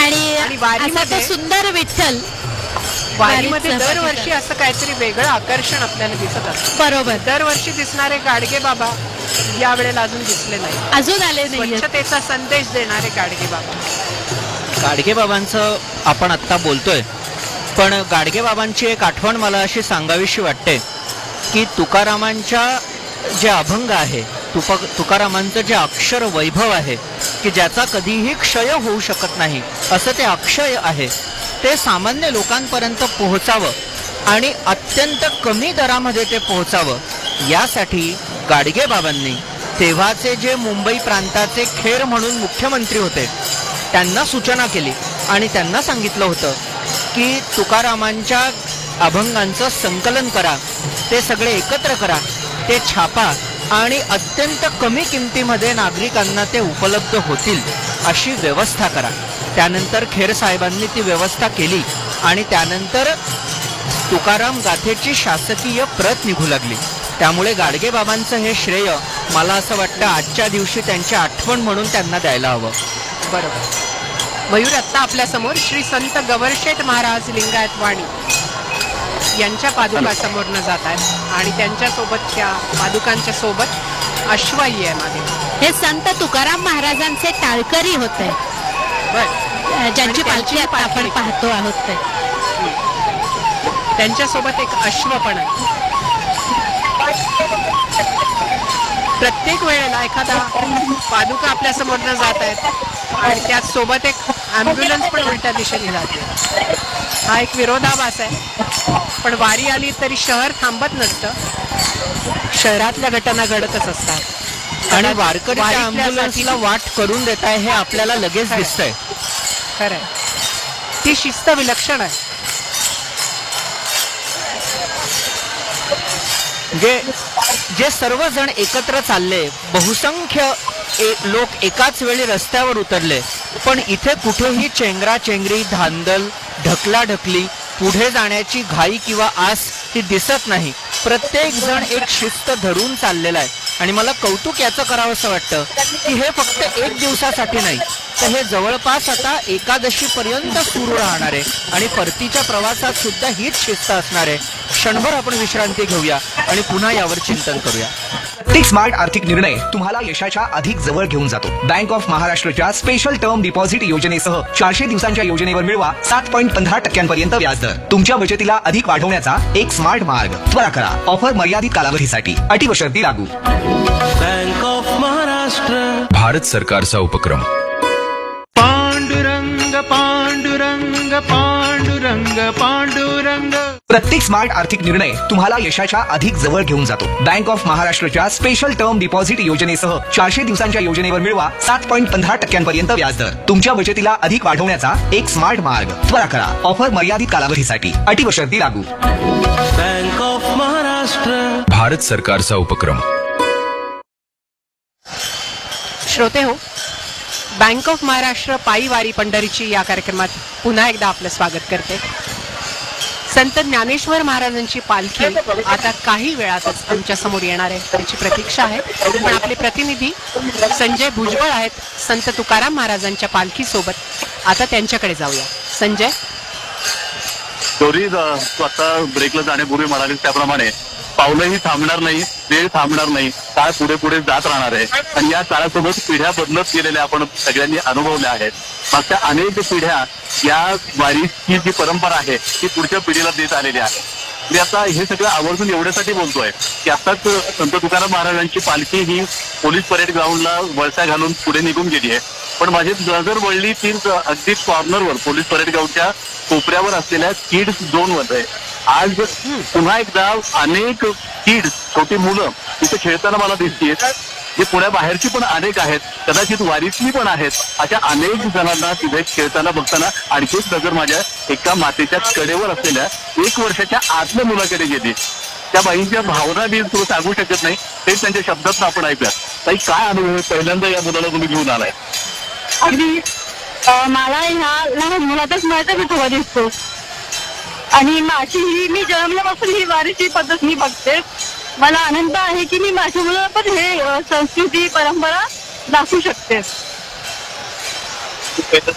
आणि वारीमध्ये सुंदर विठ्ठल वारीमध्ये दरवर्षी असं काहीतरी वेगळं आकर्षण आपल्याला दिसत असतं. बरोबर. दरवर्षी दिसणारे गाडगे बाबा या वेळेला अजून दिसले नाही, अजून आले नाही. स्वच्छतेचा संदेश देणारे गाडगे बाबा. गाडगे बाबांचं आपण आत्ता बोलतोय, पण गाडगे बाबांची एक आठवण मला अशी सांगावीशी वाटते की तुकारामांच्या जे अभंग आहे, तुकारामांचं जे अक्षर वैभव आहे की ज्याचा कधीही क्षय होऊ शकत नाही, असं ते अक्षय आहे, ते सामान्य लोकांपर्यंत पोहोचावं आणि अत्यंत कमी दरामध्ये ते पोहोचावं यासाठी गाडगे बाबांनी तेव्हाचे जे मुंबई प्रांताचे खेर म्हणून मुख्यमंत्री होते त्यांना सूचना केली आणि त्यांना सांगितलं होतं की तुकारामांच्या अभंगांचं संकलन करा, ते सगळे एकत्र करा, ते छापा आणि अत्यंत कमी किमतीमध्ये नागरिकांना ते उपलब्ध होतील अशी व्यवस्था करा. त्यानंतर खेर साहेबांनी ती व्यवस्था केली आणि त्यानंतर तुकाराम गाथेची शासकीय प्रत निघू लागली. त्यामुळे गाडगे बाबांचं हे श्रेय मला असं वाटतं आजच्या दिवशी त्यांची आठवण म्हणून त्यांना द्यायला हवं. बरोबर. मयूर, आत्ता आपल्या समोर श्री संत गवरशेठ महाराज लिंगायत वाणी यांच्या पादुका समोरनं जात आहेत आणि त्यांच्या सोबतच्या पादुकांच्या सोबत अश्वाई आहे मागे. हे संत तुकाराम महाराजांचे टाळकरी होते, ज्यांची पालखी आता आपण पाहतो आहोत ते. त्यांच्यासोबत एक अश्व पण आहे. प्रत्येक वेळेला एखादा पादुका आपल्या समोरनं जात आहेत आणि त्याच सोबत एक ॲम्ब्युलन्स पण उलट्या दिशेने जाते. हा एक विरोधाभास आहे. पण वारी आली तरी शहर थांबत नसतं, शहरातल्या घटना घडतच असतात आणि वारकरी ॲम्ब्युलन्सला वाट करून देत आहे हे आपल्याला लगेच दिसतंय. खरंय, ती शिस्त विलक्षण आहे. जे सर्वजण एकत्र चालले, बहुसंख्य लोक एकाच वेळी रस्त्यावर उतरले, पण इथे कुठेही चेंगराचेंगरी, धांदल, ढकलाढकली, पुढे जाण्याची घाई किंवा आस ही दिसत नाही. प्रत्येक जण एक शिस्त धरून चाललेला आहे आणि मला कौतुक याचं करावं असं वाटतं की हे फक्त एक दिवसासाठी नाही, तर हे जवळपास आता एकादशी पर्यंत सुरू राहणार आहे आणि परतीच्या प्रवासात सुद्धा हीच शिस्त असणार आहे. क्षणभर आपण विश्रांती घेऊया आणि पुन्हा यावर चिंतन करूया. प्रत्येक स्मार्ट आर्थिक निर्णय तुम्हाला यशाच्या अधिक जवळ घेऊन जातो. बँक ऑफ महाराष्ट्रच्या स्पेशल टर्म डिपॉझिट योजनेसह 400 दिवसांच्या योजनेवर मिळवा 7.15% व्याजदर. तुमच्या बचतीला अधिक वाढवण्याचा एक स्मार्ट मार्ग. त्वरा करा. ऑफर मर्यादित कालावधीसाठी. अटी व शर्ती लागू. बँक ऑफ महाराष्ट्र, भारत सरकारचा उपक्रम. पांडुरंग पांडुरंग पांडुरंग पांडुरंग. प्रत्येक स्मार्ट आर्थिक निर्णय तुम्हाला यशाच्या अधिक जवळ घेऊन जातो. बँक ऑफ महाराष्ट्रच्या स्पेशल टर्म डिपॉझिट योजनेसह 400 दिवसांच्या योजनेवर मिळवा 7.15% व्याजदर. तुमच्या बचतीला अधिक वाढवण्याचा एक स्मार्ट मार्ग. त्वरा करा. ऑफर मर्यादित कालावधीसाठी. अटी व शर्ती लागू. बँक ऑफ महाराष्ट्र, भारत सरकारचा उपक्रम. श्रोते हो, बँक ऑफ महाराष्ट्र पायी वारी पंढरीची या कार्यक्रमात पुन्हा एकदा आपलं स्वागत करते. संत ज्ञानेश्वर महाराजांची पालखी आता काही वेळातच आमच्या समोर येणार आहे, त्याची प्रतीक्षा आहे. पण आपले प्रतिनिधी संजय भुजबळ आहेत संत तुकाराम महाराजांच्या पालखी सोबत. आता त्यांच्याकडे जाऊया. संजय, स्वतः ब्रेकला जाण्यापूर्वी म्हणाले त्याप्रमाणे पावलंही थांबणार नाही, वेळ थांबणार नाही, काळ पुढे पुढे जात राहणार आहे आणि या काळासोबत पिढ्या बदलत गेलेल्या आपण सगळ्यांनी अनुभवल्या आहेत. मागच्या अनेक पिढ्या या वारीची जी परंपरा आहे ती पुढच्या पिढीला देत आलेली आहे. मी आता हे सगळं आवर्जून एवढ्यासाठी बोलतोय की आताच संत तुकाराम महाराजांची पालखी ही पोलीस परेड ग्राउंडला वळसा घालून पुढे निघून गेली आहे. पण माझी नजर वळली ती अगदी कॉर्नरवर पोलीस परेड ग्राउंडच्या कोपऱ्यावर असलेल्या किड्स झोनवर आहे. आज पुन्हा एकदा अनेक किड्स, छोटी मुलं तिथे खेळताना मला दिसतील, जे पुण्याबाहेरची पण अनेक आहेत, कदाचित वारीतली पण आहेत. अशा अनेक जणांना तिथे खेळताना बघताना आणखी एक नजर माझ्या एका मातेच्या कडेवर असलेल्या 1 वर्षाच्या आतल्या मुलाकडे गेली. त्या बाईंच्या भावना मी तुला सांगू शकत नाही, ते त्यांच्या शब्दात आपण ऐकूया. ताई, काय अनुभव आहे पहिल्यांदा या मुलाला तुम्ही घेऊन आलाय? अगदी मला ह्या लहान मुलातच माझा विठोबा दिसतो आणि माझी मी जन्मल्यापासून ही वारीची पद्धत मी बघते. मला आनंद आहे की मी माझ्या मुलाला पण हे संस्कृती परंपरा दाखवू शकते.